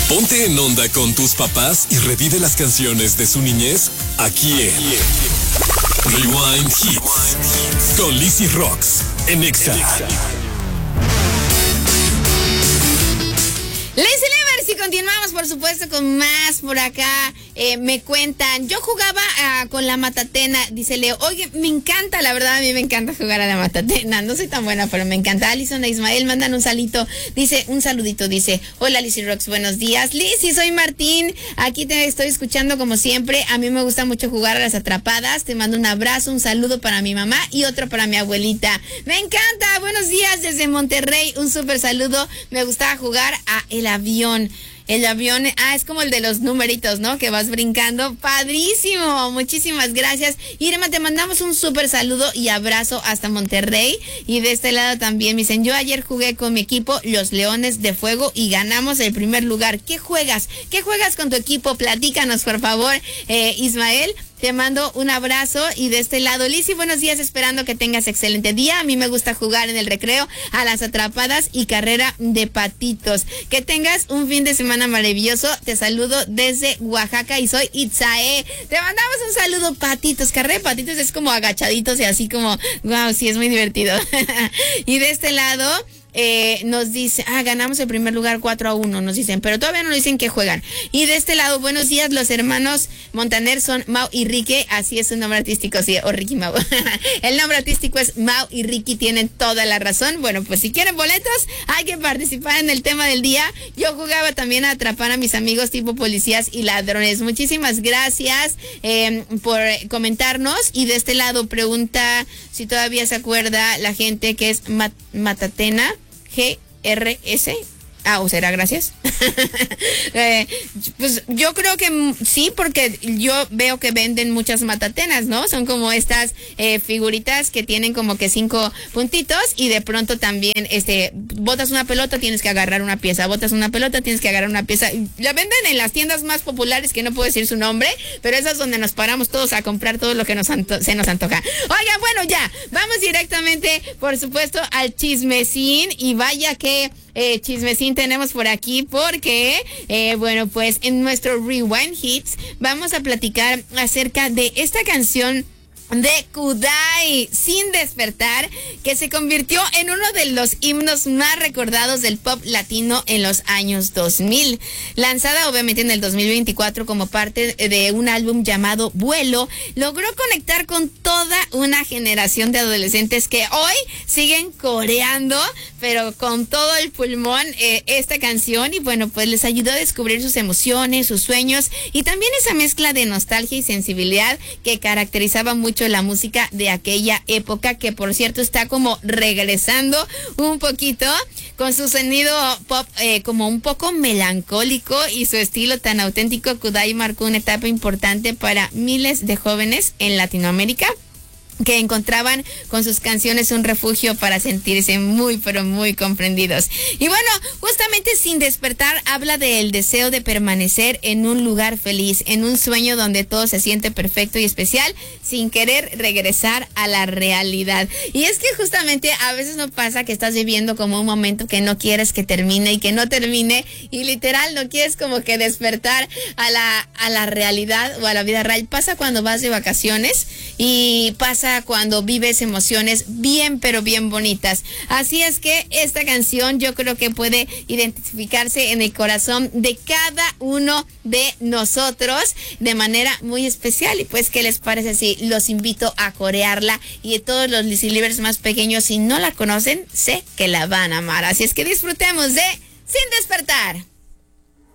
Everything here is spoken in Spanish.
Ponte en onda con tus papás y revive las canciones de su niñez aquí en Rewind Hits con Lizzy Rocks en Exa. Y continuamos, por supuesto, con más por acá. Me cuentan, yo jugaba con la matatena, dice Leo. Oye, me encanta, la verdad, a mí me encanta jugar a la matatena. No soy tan buena, pero me encanta. Alison e Ismael mandan un saludito, dice, hola Lizzy Rocks, buenos días. Lizzy, soy Martín, aquí te estoy escuchando como siempre. A mí me gusta mucho jugar a las atrapadas. Te mando un abrazo, un saludo para mi mamá y otro para mi abuelita. Me encanta, buenos días desde Monterrey, un súper saludo. Me gustaba jugar a el avión. El avión, es como el de los numeritos, ¿no? Que vas brincando. ¡Padrísimo! Muchísimas gracias. Irma, te mandamos un súper saludo y abrazo hasta Monterrey. Y de este lado también me dicen, yo ayer jugué con mi equipo, los Leones de Fuego, y ganamos el primer lugar. ¿Qué juegas? ¿Qué juegas con tu equipo? Platícanos, por favor, Ismael. Te mando un abrazo y de este lado, Lizzy, buenos días, esperando que tengas excelente día. A mí me gusta jugar en el recreo a las atrapadas y carrera de patitos. Que tengas un fin de semana maravilloso. Te saludo desde Oaxaca y soy Itzae. Te mandamos un saludo, patitos. Carrera de patitos es como agachaditos y así como, wow, sí, es muy divertido. Y de este lado... nos dice, ganamos el primer lugar 4-1, nos dicen, pero todavía no nos dicen que juegan. Y de este lado, buenos días, los hermanos Montaner son Mau y Ricky, así es su nombre artístico, sí, o Ricky Mau. El nombre artístico es Mau y Ricky, tienen toda la razón. Bueno, pues si quieren boletos, hay que participar en el tema del día. Yo jugaba también a atrapar a mis amigos tipo policías y ladrones. Muchísimas gracias por comentarnos. Y de este lado pregunta si todavía se acuerda la gente que es Matatena GRS. O será gracias. Pues yo creo que sí, porque yo veo que venden muchas matatenas, ¿no? Son como estas figuritas que tienen como que 5 puntitos y de pronto también botas una pelota, tienes que agarrar una pieza, botas una pelota, tienes que agarrar una pieza. La venden en las tiendas más populares, que no puedo decir su nombre, pero esas es donde nos paramos todos a comprar todo lo que se nos antoja. Oiga, bueno, ya, vamos directamente, por supuesto, al chismecín, y vaya que chismecín tenemos por aquí, porque bueno, pues en nuestro Rewind Hits vamos a platicar acerca de esta canción de Kudai, Sin Despertar, que se convirtió en uno de los himnos más recordados del pop latino en los años 2000. Lanzada obviamente en el 2024 como parte de un álbum llamado Vuelo, logró conectar con toda una generación de adolescentes que hoy siguen coreando, pero con todo el pulmón, esta canción, y bueno, pues les ayudó a descubrir sus emociones, sus sueños, y también esa mezcla de nostalgia y sensibilidad que caracterizaba mucho la música de aquella época, que por cierto está como regresando un poquito con su sonido pop como un poco melancólico y su estilo tan auténtico. Kudai marcó una etapa importante para miles de jóvenes en Latinoamérica, que encontraban con sus canciones un refugio para sentirse muy, pero muy comprendidos. Y bueno, justamente Sin Despertar habla del deseo de permanecer en un lugar feliz, en un sueño donde todo se siente perfecto y especial, sin querer regresar a la realidad. Y es que justamente a veces nos pasa que estás viviendo como un momento que no quieres que termine y que no termine, y literal no quieres como que despertar a la realidad o a la vida real. Pasa cuando vas de vacaciones y pasa cuando vives emociones bien, pero bien bonitas. Así es que esta canción yo creo que puede identificarse en el corazón de cada uno de nosotros de manera muy especial. Y pues, ¿qué les parece si los invito a corearla? Y de todos los Lizzy Livers más pequeños, si no la conocen, sé que la van a amar. Así es que disfrutemos de Sin Despertar.